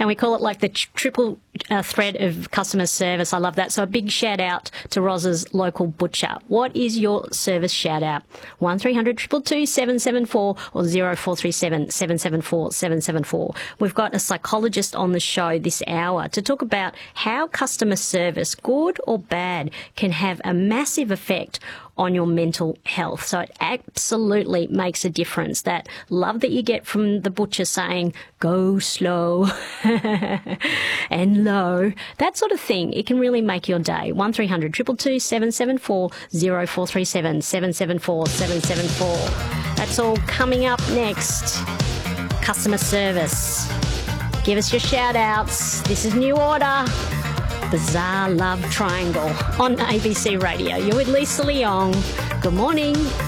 And we call it like the triple thread of customer service. I love that. So a big shout out to Roz's local butcher. What is your service shout out? 1300 222 774 or 0437 774 774. We've got a psychologist on the show this hour to talk about how customer service, good or bad, can have a massive effect on your mental health. So it absolutely makes a difference. That love that you get from the butcher saying, go slow and low, that sort of thing, it can really make your day. 1300 222 774 0437 774 774. That's all coming up next. Customer service. Give us your shout outs. This is New Order. Bizarre Love Triangle on ABC Radio. You're with Lisa Leong. Good morning.